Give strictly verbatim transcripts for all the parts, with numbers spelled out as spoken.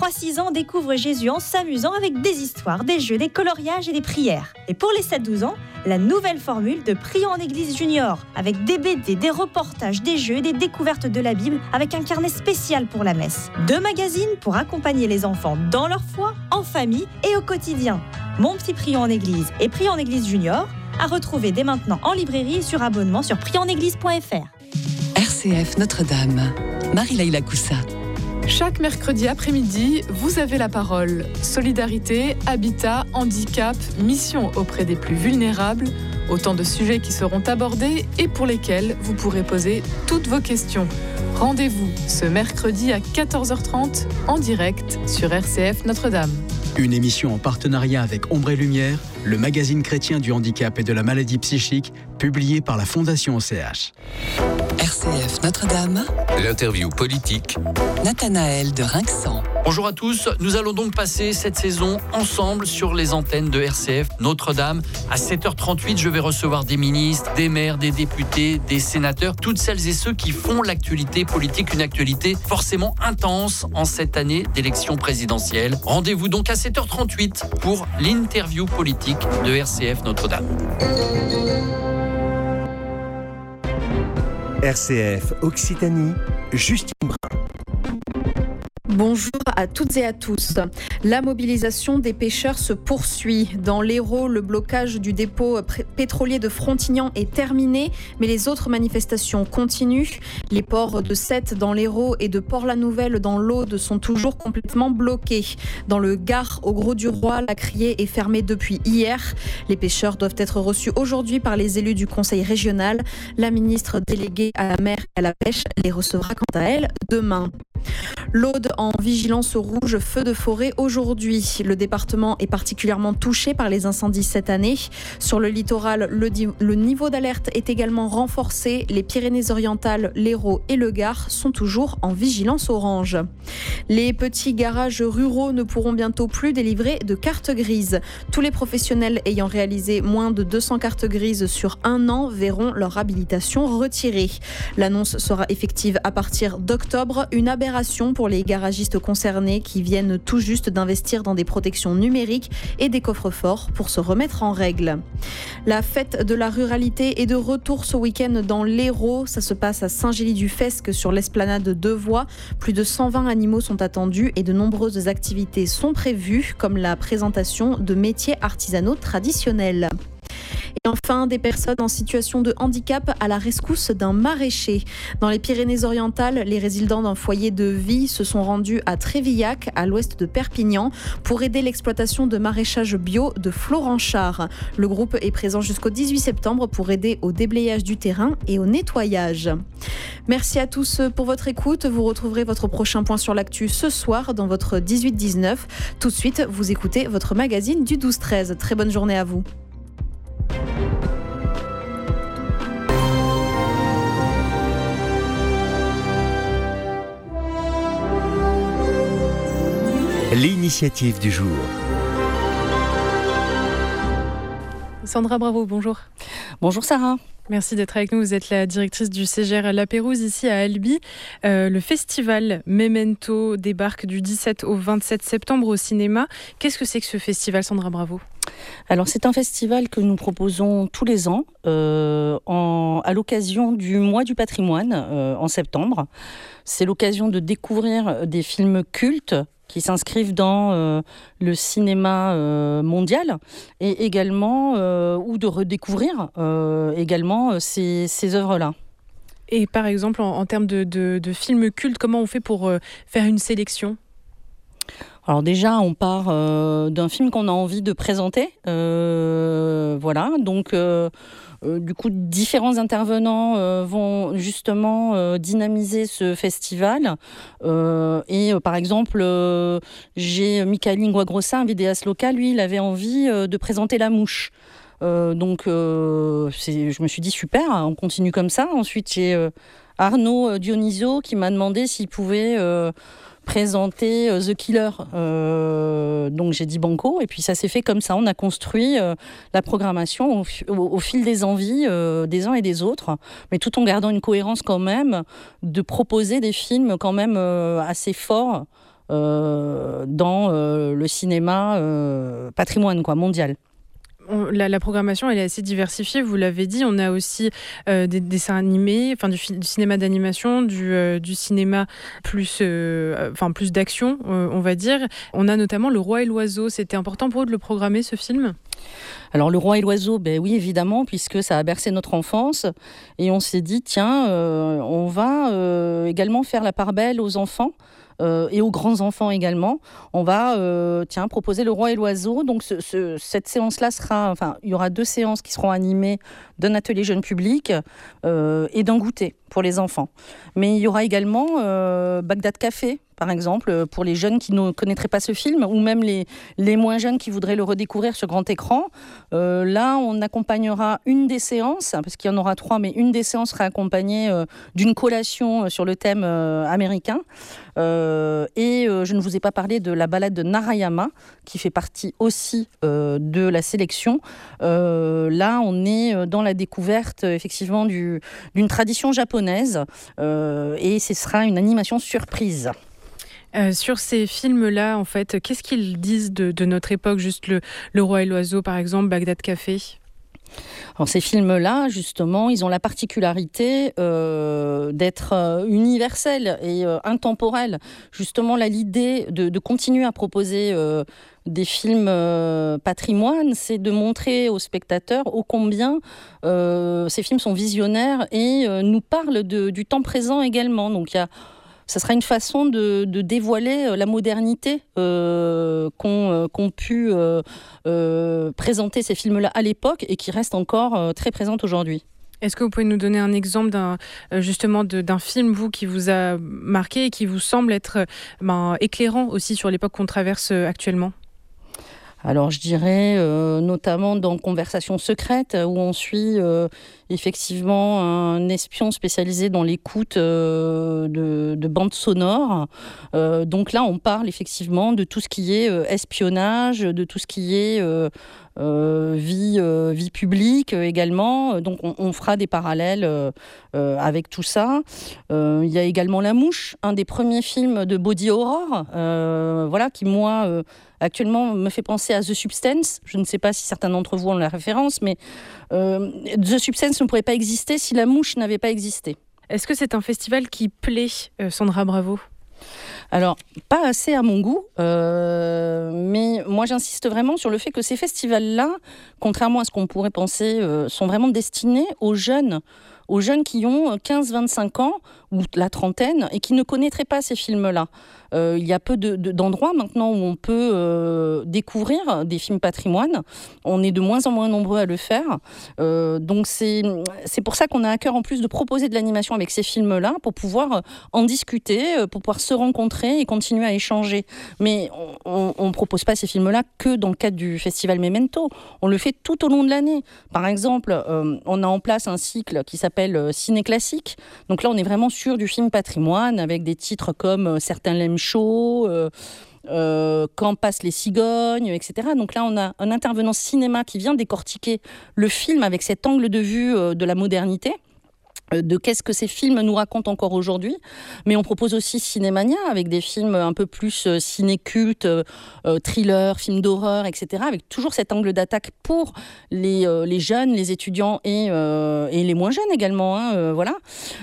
trois six ans découvrent Jésus en s'amusant avec des histoires, des jeux, des coloriages et des prières. Et pour les sept douze ans, la nouvelle formule de Prions en Église Junior, avec des B D, des reportages, des jeux et des découvertes de la Bible, avec un carnet spécial pour la messe. Deux magazines pour accompagner les enfants dans leur foi, en famille et au quotidien. Mon petit Prions en Église et Prions en Église Junior, à retrouver dès maintenant en librairie et sur abonnement sur prions en église point f r. R C F Notre-Dame, Marie-Laïla Coussa. Chaque mercredi après-midi, vous avez la parole. Solidarité, habitat, handicap, mission auprès des plus vulnérables. Autant de sujets qui seront abordés et pour lesquels vous pourrez poser toutes vos questions. Rendez-vous ce mercredi à quatorze heures trente en direct sur R C F Notre-Dame. Une émission en partenariat avec Ombre et Lumière, le magazine chrétien du handicap et de la maladie psychique, publié par la Fondation O C H. R C F Notre-Dame. L'interview politique. Nathanaël de Rinxan. Bonjour à tous, nous allons donc passer cette saison ensemble sur les antennes de R C F Notre-Dame. À sept heures trente-huit, je vais recevoir des ministres, des maires, des députés, des sénateurs, toutes celles et ceux qui font l'actualité politique, une actualité forcément intense en cette année d'élection présidentielle. Rendez-vous donc à sept heures trente-huit pour l'interview politique de R C F Notre-Dame. R C F Occitanie, Justine Brun. Bonjour à toutes et à tous. La mobilisation des pêcheurs se poursuit. Dans l'Hérault, le blocage du dépôt pétrolier de Frontignan est terminé, mais les autres manifestations continuent. Les ports de Sète dans l'Hérault et de Port-la-Nouvelle dans l'Aude sont toujours complètement bloqués. Dans le Gard, au Grau-du-Roi, la criée est fermée depuis hier. Les pêcheurs doivent être reçus aujourd'hui par les élus du conseil régional. La ministre déléguée à la mer et à la pêche les recevra quant à elle demain. L'Aude en vigilance rouge feu de forêt aujourd'hui. Le département est particulièrement touché par les incendies cette année. Sur le littoral, le, di- le niveau d'alerte est également renforcé. Les Pyrénées-Orientales, l'Hérault et le Gard sont toujours en vigilance orange. Les petits garages ruraux ne pourront bientôt plus délivrer de cartes grises. Tous les professionnels ayant réalisé moins de deux cents cartes grises sur un an verront leur habilitation retirée. L'annonce sera effective à partir d'octobre. Une aberration pour les garagistes concernés qui viennent tout juste d'investir dans des protections numériques et des coffres-forts pour se remettre en règle. La fête de la ruralité est de retour ce week-end dans l'Hérault. Ça se passe à Saint-Gély-du-Fesque sur l'esplanade de Voix. Plus de cent vingt animaux sont attendus et de nombreuses activités sont prévues comme la présentation de métiers artisanaux traditionnels. Et enfin, des personnes en situation de handicap à la rescousse d'un maraîcher. Dans les Pyrénées-Orientales, les résidents d'un foyer de vie se sont rendus à Trévillac, à l'ouest de Perpignan, pour aider l'exploitation de maraîchage bio de Florenchard. Le groupe est présent jusqu'au dix-huit septembre pour aider au déblayage du terrain et au nettoyage. Merci à tous pour votre écoute. Vous retrouverez votre prochain point sur l'actu ce soir dans votre dix-huit dix-neuf. Tout de suite, vous écoutez votre magazine du douze treize. Très bonne journée à vous. L'initiative du jour. Sandra Bravo, bonjour. Bonjour Sarah. Merci d'être avec nous. Vous êtes la directrice du C G R La Pérouse ici à Albi. Euh, le festival Memento débarque du dix-sept au vingt-sept septembre au cinéma. Qu'est-ce que c'est que ce festival, Sandra Bravo ? Alors c'est un festival que nous proposons tous les ans euh, en, à l'occasion du mois du patrimoine euh, en septembre. C'est l'occasion de découvrir des films cultes qui s'inscrivent dans euh, le cinéma euh, mondial et également, euh, ou de redécouvrir euh, également euh, ces, ces œuvres-là. Et par exemple, en, en termes de, de, de films cultes, comment on fait pour euh, faire une sélection ? Alors déjà, on part euh, d'un film qu'on a envie de présenter. Euh, voilà, donc euh, euh, du coup, différents intervenants euh, vont justement euh, dynamiser ce festival. Euh, et euh, par exemple, euh, j'ai Michael Lingua-Grossa, un vidéaste local, lui, il avait envie euh, de présenter La Mouche. Euh, donc, euh, c'est, je me suis dit super, on continue comme ça. Ensuite, j'ai euh, Arnaud Dionisio qui m'a demandé s'il pouvait euh, présenter euh, The Killer. Euh, donc j'ai dit banco, et puis ça s'est fait comme ça. On a construit euh, la programmation au, au, au fil des envies euh, des uns et des autres, mais tout en gardant une cohérence quand même, de proposer des films quand même euh, assez forts euh, dans euh, le cinéma euh, patrimoine quoi, mondial. On, la, la programmation elle est assez diversifiée, vous l'avez dit. On a aussi euh, des, des dessins animés, enfin du, du cinéma d'animation, du, euh, du cinéma plus, euh, enfin plus d'action, euh, on va dire. On a notamment Le Roi et l'Oiseau. C'était important pour vous de le programmer, ce film ? Alors Le Roi et l'Oiseau, ben oui évidemment, puisque ça a bercé notre enfance et on s'est dit tiens, euh, on va euh, également faire la part belle aux enfants. Euh, et aux grands-enfants également. On va euh, tiens, proposer Le Roi et l'Oiseau. Donc ce, ce, cette séance-là sera... Enfin, il y aura deux séances qui seront animées d'un atelier jeune public euh, et d'un goûter pour les enfants. Mais il y aura également euh, Bagdad Café, par exemple, pour les jeunes qui ne connaîtraient pas ce film, ou même les, les moins jeunes qui voudraient le redécouvrir sur grand écran. Euh, là, on accompagnera une des séances, parce qu'il y en aura trois, mais une des séances sera accompagnée euh, d'une collation sur le thème euh, américain. Euh, et euh, je ne vous ai pas parlé de la balade de Narayama, qui fait partie aussi euh, de la sélection. Euh, là, on est dans la découverte, effectivement, du, d'une tradition japonaise, euh, et ce sera une animation surprise. Euh, sur ces films-là, en fait, qu'est-ce qu'ils disent de, de notre époque, juste le, le Roi et l'Oiseau, par exemple, Bagdad Café ? Alors ces films-là, justement, ils ont la particularité euh, d'être euh, universels et euh, intemporels. Justement, là, l'idée de, de continuer à proposer euh, des films euh, patrimoine, c'est de montrer aux spectateurs ô combien euh, ces films sont visionnaires et euh, nous parlent de, du temps présent également. Donc il y a ça sera une façon de, de dévoiler la modernité euh, qu'ont, euh, qu'ont pu euh, euh, présenter ces films-là à l'époque et qui restent encore euh, très présentes aujourd'hui. Est-ce que vous pouvez nous donner un exemple d'un, justement de, d'un film, vous, qui vous a marqué et qui vous semble être ben, éclairant aussi sur l'époque qu'on traverse actuellement ? Alors je dirais euh, notamment dans Conversations secrètes, où on suit euh, effectivement un espion spécialisé dans l'écoute euh, de, de bandes sonores. Euh, donc là on parle effectivement de tout ce qui est euh, espionnage, de tout ce qui est euh, euh, vie, euh, vie publique euh, également. Donc on, on fera des parallèles euh, euh, avec tout ça. Euh, il y a également La Mouche, un des premiers films de body horror, euh, voilà, qui moi... Euh, actuellement me fait penser à The Substance. Je ne sais pas si certains d'entre vous ont la référence, mais euh, The Substance ne pourrait pas exister si La Mouche n'avait pas existé. Est-ce que c'est un festival qui plaît, euh, Sandra Bravo ? Alors, pas assez à mon goût, euh, mais moi j'insiste vraiment sur le fait que ces festivals-là, contrairement à ce qu'on pourrait penser, euh, sont vraiment destinés aux jeunes, aux jeunes qui ont quinze à vingt-cinq ans, ou la trentaine, et qui ne connaîtraient pas ces films-là. Euh, il y a peu de, de, d'endroits maintenant où on peut euh, découvrir des films patrimoine. On est de moins en moins nombreux à le faire. Euh, donc c'est, c'est pour ça qu'on a à cœur en plus de proposer de l'animation avec ces films-là, pour pouvoir en discuter, pour pouvoir se rencontrer et continuer à échanger. Mais on ne propose pas ces films-là que dans le cadre du festival Memento. On le fait tout au long de l'année. Par exemple, euh, on a en place un cycle qui s'appelle Ciné Classique. Donc là, on est vraiment sur du film patrimoine, avec des titres comme euh, Certains l'aiment chaud, euh, euh, Quand passent les cigognes, et cetera. Donc là, on a un intervenant cinéma qui vient décortiquer le film avec cet angle de vue euh, de la modernité, de qu'est-ce que ces films nous racontent encore aujourd'hui. Mais on propose aussi Cinémania, avec des films un peu plus euh, ciné-cultes, euh, thrillers, films d'horreur, et cetera, avec toujours cet angle d'attaque pour les, euh, les jeunes, les étudiants et, euh, et les moins jeunes également. Hein, euh, voilà.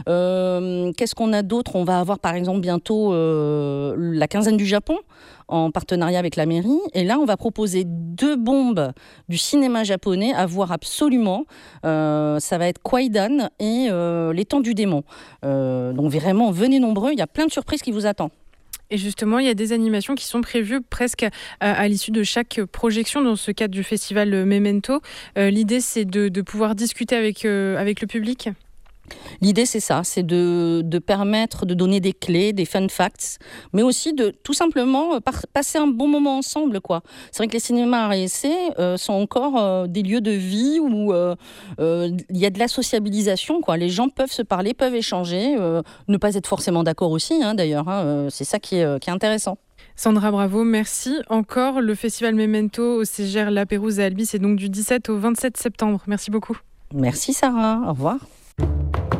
Euh, qu'est-ce qu'on a d'autre ? On va avoir par exemple bientôt euh, la quinzaine du Japon, en partenariat avec la mairie. Et là, on va proposer deux bombes du cinéma japonais à voir absolument. Euh, ça va être Kwaidan et euh, Les Temps du Démon. Euh, donc vraiment, venez nombreux. Il y a plein de surprises qui vous attendent. Et justement, il y a des animations qui sont prévues presque à, à l'issue de chaque projection dans ce cadre du festival Memento. Euh, l'idée, c'est de, de pouvoir discuter avec, euh, avec le public ? L'idée, c'est ça, c'est de, de permettre de donner des clés, des fun facts, mais aussi de tout simplement par, passer un bon moment ensemble, quoi. C'est vrai que les cinémas art et essai euh, sont encore euh, des lieux de vie où euh, euh, il y a de la sociabilisation, quoi. Les gens peuvent se parler, peuvent échanger, euh, ne pas être forcément d'accord aussi, hein, d'ailleurs. Hein, euh, c'est ça qui est, euh, qui est intéressant. Sandra Bravo, merci encore. Le festival Memento au Ségère La Pérouse à Albi, c'est donc du dix-sept au vingt-sept septembre. Merci beaucoup. Merci Sarah, au revoir.